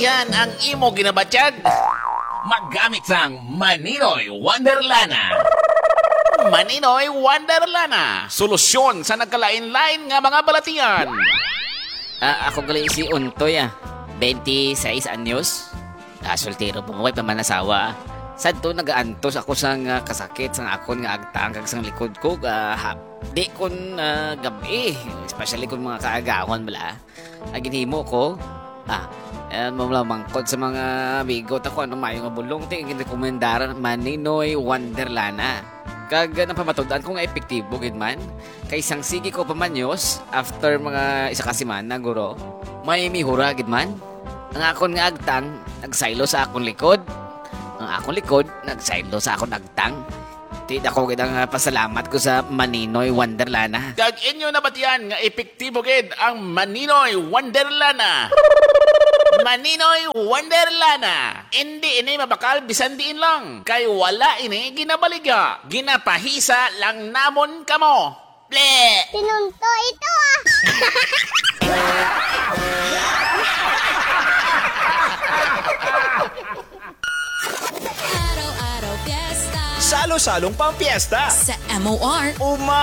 batihan ang imo ginabatyag. Maggamit sang Maninoy Wonderlana. Maninoy Wonderlana. Solusyon sa nagkalain-lain nga mga balatian. Ako galing si Untoy 26 anyos. Soltero po pa man asawa. Sadto nagaantos ako sang kasakit sang akon nga agtang kag sang likod ko di kon gabi, especially kun mga kaagahon bala. Ginhimo ko mamangkod sa mga bigot ako ano mayo nga bulong ti girekomendaran Maninoy Wonderlana. Kag napamatudan ko nga epektibo gid man. Kay sang sige ko pamanyos after mga isa ka semana guro. May mihura gid man. Ang akon nga agtang nagsaylo sa akong likod. Ang akong likod nagsaylo sa akong agtang. Ti ako gid ang pasalamat ko sa Maninoy Wonderlana. Kag inyo nabatian nga epektibo gid ang Maninoy Wonderlana. Maninoy Wonderlana. Hindi ini mabakal bisan diin lang. Kay wala ini ginabaligya. Ginapahisa lang namon kamo. Ble! Pinunto ito Araw-araw fiesta Salo-salong pampiesta. sa MOR.